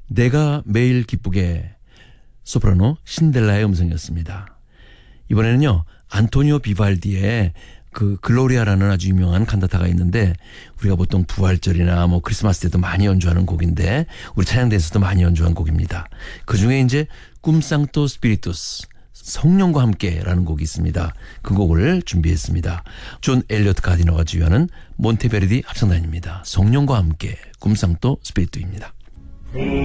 내가 매일 기쁘게 소프라노 신델라의 음성이었습니다. 이번에는요 안토니오 비발디의 그 글로리아라는 아주 유명한 칸타타가 있는데 우리가 보통 부활절이나 뭐 크리스마스 때도 많이 연주하는 곡인데 우리 찬양대에서도 많이 연주한 곡입니다. 그중에 이제 꿈상토 스피리투스 성령과 함께라는 곡이 있습니다. 그 곡을 준비했습니다. 존 엘리어트 가디너가 주연한 몬테베르디 합성단입니다. 성령과 함께 꿈상토 스피리투입니다.